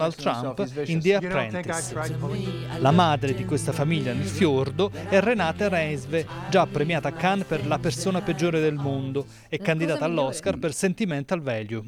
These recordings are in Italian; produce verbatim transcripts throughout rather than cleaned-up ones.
Donald Trump in The Apprentice. La madre di questa famiglia nel fiordo è Renate Reinsve, già premiata a Cannes per La persona peggiore del mondo e candidata all'Oscar per Sentimental Value.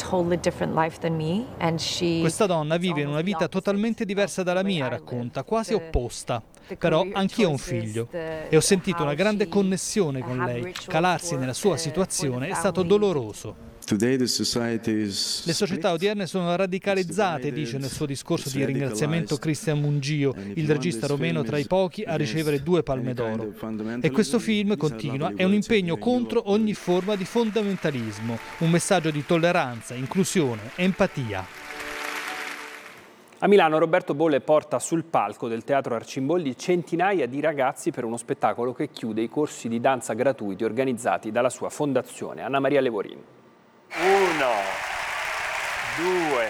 Questa donna vive in una vita totalmente diversa dalla mia, racconta, quasi opposta. Però anch'io ho un figlio e ho sentito una grande connessione con lei. Calarsi nella sua situazione è stato doloroso. Le società odierne sono radicalizzate, dice nel suo discorso di ringraziamento Cristian Mungio, il regista romeno tra i pochi a ricevere due palme d'oro. E questo film, continua, è un impegno contro ogni forma di fondamentalismo, un messaggio di tolleranza, inclusione, empatia. A Milano Roberto Bolle porta sul palco del Teatro Arcimboldi centinaia di ragazzi per uno spettacolo che chiude i corsi di danza gratuiti organizzati dalla sua fondazione. Anna Maria Levorin. Uno, due,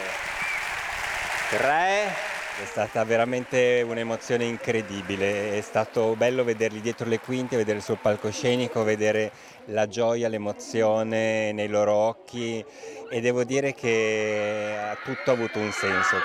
tre. È stata veramente un'emozione incredibile, è stato bello vederli dietro le quinte, vedere sul palcoscenico, vedere la gioia, l'emozione nei loro occhi e devo dire che tutto ha avuto un senso.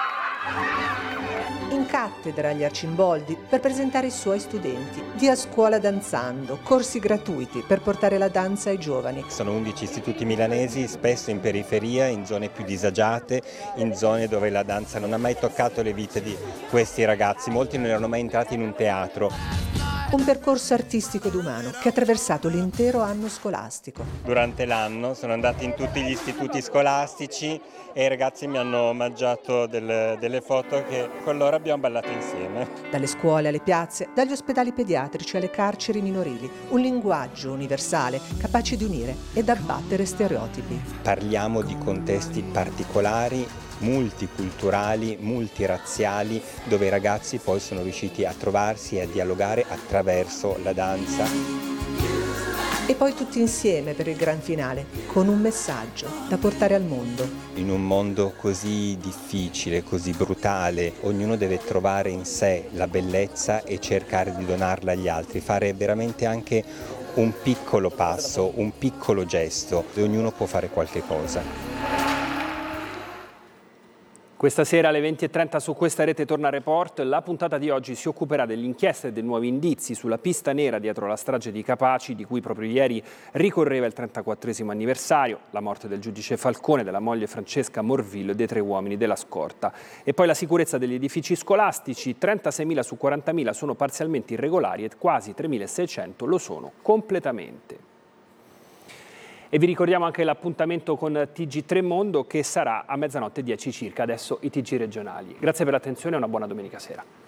In cattedra agli Arcimboldi per presentare i suoi studenti. Dia scuola danzando, corsi gratuiti per portare la danza ai giovani. Sono undici istituti milanesi, spesso in periferia, in zone più disagiate, in zone dove la danza non ha mai toccato le vite di questi ragazzi. Molti non erano mai entrati in un teatro. Un percorso artistico ed umano che ha attraversato l'intero anno scolastico. Durante l'anno sono andati in tutti gli istituti scolastici e i ragazzi mi hanno mangiato delle, delle foto che con loro abbiamo ballato insieme. Dalle scuole alle piazze, dagli ospedali pediatrici alle carceri minorili, un linguaggio universale capace di unire ed abbattere stereotipi. Parliamo di contesti particolari, multiculturali, multirazziali, dove i ragazzi poi sono riusciti a trovarsi e a dialogare attraverso la danza. E poi tutti insieme per il gran finale, con un messaggio da portare al mondo. In un mondo così difficile, così brutale, ognuno deve trovare in sé la bellezza e cercare di donarla agli altri, fare veramente anche un piccolo passo, un piccolo gesto, e ognuno può fare qualche cosa. Questa sera alle venti e trenta su questa rete torna Report. La puntata di oggi si occuperà dell'inchiesta e dei nuovi indizi sulla pista nera dietro la strage di Capaci, di cui proprio ieri ricorreva il trentaquattresimo anniversario, la morte del giudice Falcone, della moglie Francesca Morvillo e dei tre uomini della scorta. E poi la sicurezza degli edifici scolastici, trentaseimila su quarantamila sono parzialmente irregolari e quasi tremilaseicento lo sono completamente. E vi ricordiamo anche l'appuntamento con T G tre Mondo che sarà a mezzanotte dieci circa, adesso i T G regionali. Grazie per l'attenzione e una buona domenica sera.